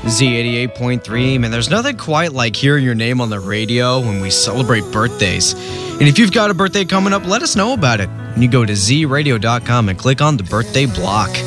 Z88.3, man, there's nothing quite like hearing your name on the radio when we celebrate birthdays. And if you've got a birthday coming up, let us know about it. And you go to zradio.com and click on the birthday block.